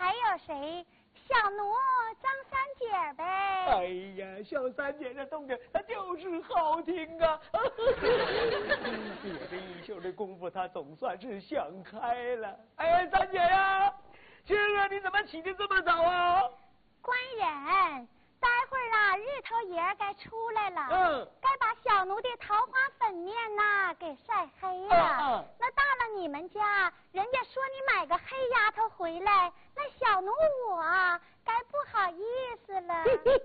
还有谁？小奴张三姐呗。 哎呀，小三姐这动静，她就是好听啊！姐这一宿的功夫，她总算是想开了。哎，三姐呀，今儿你怎么起得这么早啊？ 官人，待会儿啊，日头爷该出来了。该把小奴的桃花粉面呐给晒黑了。那到了你们家，人家说你买个黑丫头回来，那小奴我该不好意思了。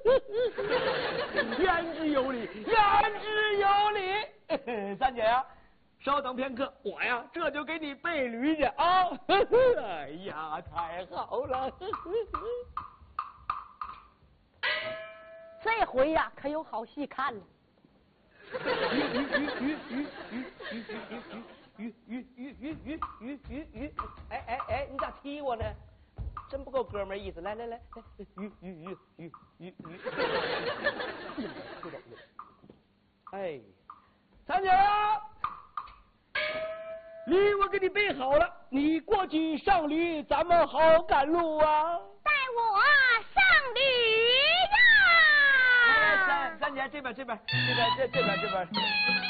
言之有理，言之有理。三姐呀，稍等片刻，我呀这就给你备驴去啊！哎呀，太好了！ 这回呀，可有好戏看了。 哎，你咋踢我呢？真不够哥们儿意思。来，鱼。哎，三姐啊，驴我给你备好了，你过去上驴，咱们好赶路啊。 带我上驴呀！ 三姐这边。